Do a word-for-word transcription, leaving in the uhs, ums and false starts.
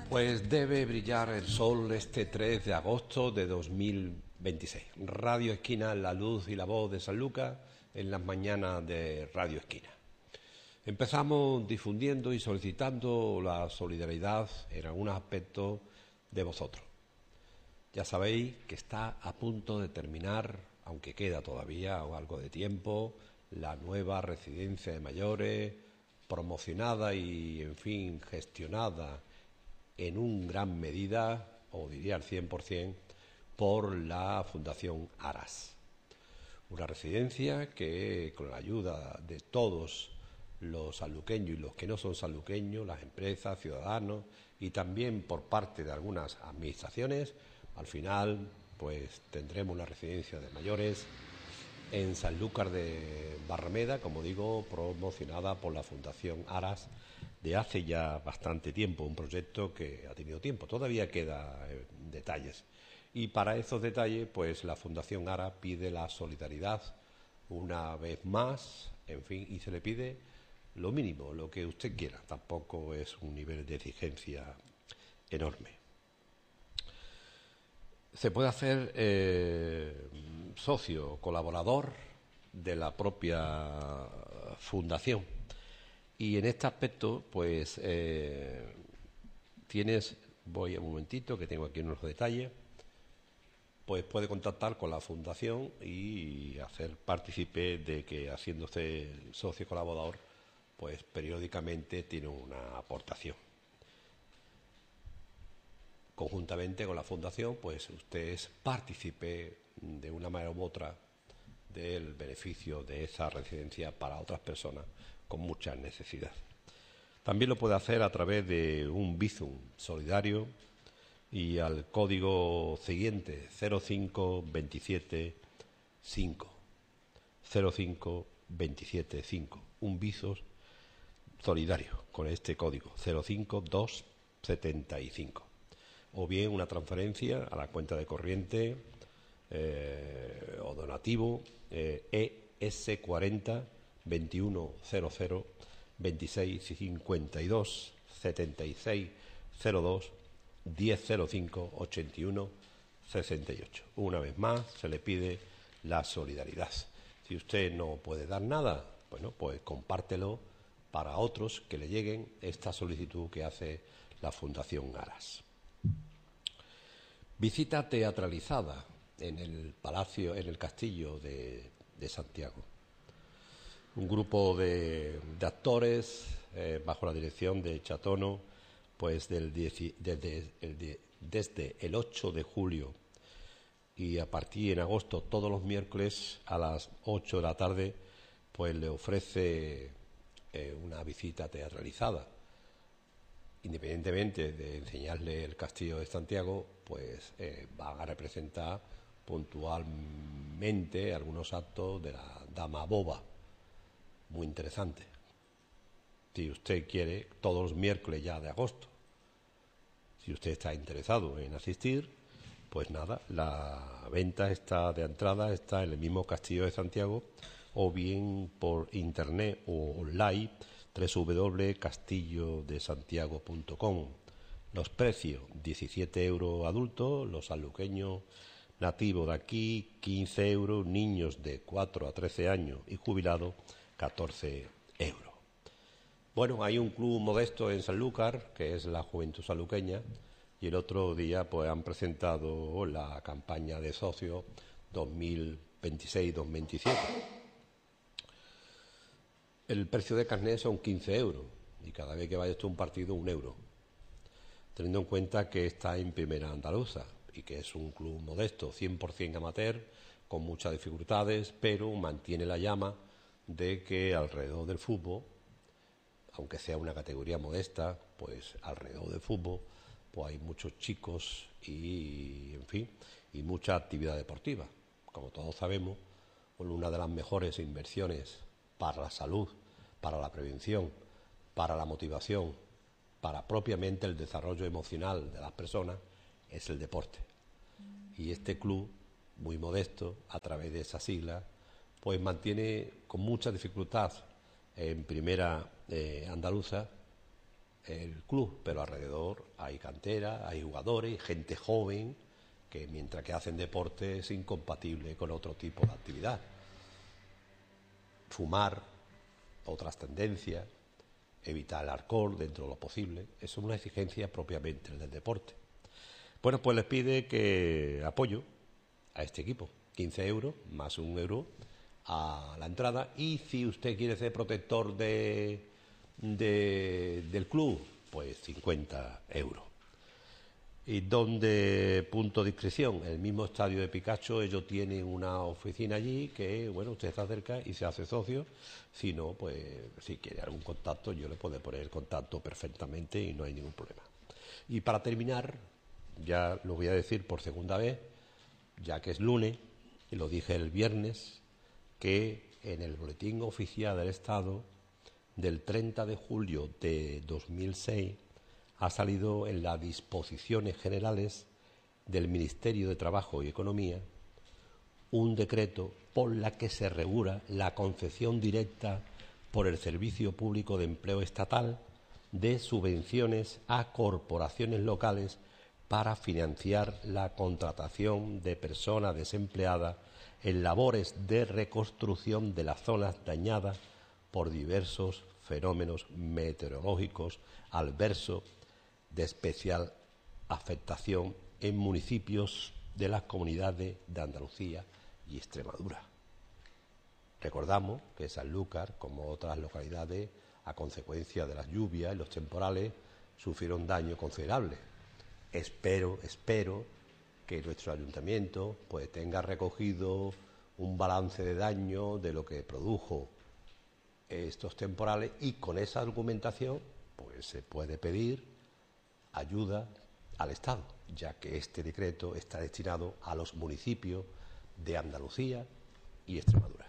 Pues debe brillar el sol este tres de agosto de dos mil veintiséis. Radio Esquina, la luz y la voz de Sanlúcar en las mañanas de Radio Esquina. Empezamos difundiendo y solicitando la solidaridad en algunos aspectos de vosotros. Ya sabéis que está a punto de terminar, aunque queda todavía algo de tiempo, la nueva residencia de mayores, promocionada y, en fin, gestionada en un gran medida, o diría al cien por cien, por la Fundación Aras. Una residencia que, con la ayuda de todos los sanluqueños y los que no son sanluqueños, las empresas, ciudadanos y también por parte de algunas administraciones, al final pues tendremos una residencia de mayores en Sanlúcar de Barrameda, como digo, promocionada por la Fundación Aras de hace ya bastante tiempo, un proyecto que ha tenido tiempo, todavía queda eh, detalles. Y para esos detalles, pues la Fundación Aras pide la solidaridad una vez más, en fin, y se le pide lo mínimo, lo que usted quiera, tampoco es un nivel de exigencia enorme. Se puede hacer eh, socio, colaborador de la propia fundación. Y en este aspecto, pues, eh, tienes, voy un momentito, que tengo aquí unos detalles, pues puede contactar con la fundación y hacer partícipe de que, haciéndose socio colaborador, pues periódicamente tiene una aportación. Conjuntamente con la fundación, pues usted es partícipe de una manera u otra del beneficio de esa residencia para otras personas con mucha necesidad. También lo puede hacer a través de un Bizum solidario y al código siguiente cero cinco veintisiete cinco cero cinco veintisiete cinco, un Bizum solidario con este código cero cinco dos setenta y cinco, o bien una transferencia a la cuenta de corriente eh, o donativo eh, E S cuarenta veintiuno cero cero veintiséis cincuenta y dos setenta y seis cero dos diez cero cinco ochenta y uno sesenta y ocho. Una vez más se le pide la solidaridad. Si usted no puede dar nada, bueno, pues compártelo para otros que le lleguen esta solicitud que hace la Fundación Aras. Visita teatralizada en el Palacio, en el Castillo de, de Santiago. Un grupo de, de actores eh, bajo la dirección de Chatono, pues del diez, desde, el, de, desde el ocho de julio y a partir en agosto, todos los miércoles a las ocho de la tarde, pues le ofrece eh, una visita teatralizada. Independientemente de enseñarle el Castillo de Santiago, pues eh, van a representar puntualmente algunos actos de la Dama Boba, muy interesante. Si usted quiere, todos los miércoles ya de agosto, si usted está interesado en asistir, pues nada, la venta está de entrada está en el mismo Castillo de Santiago, o bien por internet o online, doble u doble u doble u punto castillo de santiago punto com. Los precios, diecisiete euros adultos, los sanluqueños nativos de aquí, quince euros, niños de cuatro a trece años y jubilados, catorce euros. Bueno, hay un club modesto en Sanlúcar, que es la Juventud Sanluqueña, y el otro día pues han presentado la campaña de socios dos mil veintiséis dos mil veintisiete. El precio de carnet son quince euros y cada vez que vaya esto a un partido un euro, teniendo en cuenta que está en Primera Andaluza y que es un club modesto, cien por cien amateur, con muchas dificultades, pero mantiene la llama de que alrededor del fútbol, aunque sea una categoría modesta, pues alrededor del fútbol pues hay muchos chicos y, en fin, y mucha actividad deportiva. Como todos sabemos, una de las mejores inversiones para la salud, para la prevención, para la motivación, para propiamente el desarrollo emocional de las personas, es el deporte. Y este club, muy modesto, a través de esa sigla, pues mantiene con mucha dificultad en Primera eh, Andaluza el club, pero alrededor hay cantera, hay jugadores, gente joven, que mientras que hacen deporte es incompatible con otro tipo de actividad. Fumar, otras tendencias, evitar el alcohol dentro de lo posible, eso es una exigencia propiamente del deporte. Bueno, pues les pide que apoyo a este equipo, quince euros más un euro a la entrada, y si usted quiere ser protector de, de, del club, pues cincuenta euros. ¿Y dónde punto de inscripción? El mismo estadio de Picacho, ellos tienen una oficina allí que, bueno, usted está cerca y se hace socio. Si no, pues si quiere algún contacto, yo le puedo poner el contacto perfectamente y no hay ningún problema. Y para terminar, ya lo voy a decir por segunda vez, ya que es lunes, y lo dije el viernes, que en el Boletín Oficial del Estado del treinta de julio de dos mil seis ha salido en las disposiciones generales del Ministerio de Trabajo y Economía un decreto por la que se regula la concesión directa por el Servicio Público de Empleo Estatal de subvenciones a corporaciones locales para financiar la contratación de personas desempleadas en labores de reconstrucción de las zonas dañadas por diversos fenómenos meteorológicos adversos de especial afectación en municipios de las comunidades de Andalucía y Extremadura. Recordamos que Sanlúcar, como otras localidades, a consecuencia de las lluvias y los temporales, sufrieron daño considerable. Espero, espero que nuestro ayuntamiento pues tenga recogido un balance de daño de lo que produjo estos temporales, y con esa documentación pues se puede pedir ayuda al Estado, ya que este decreto está destinado a los municipios de Andalucía y Extremadura.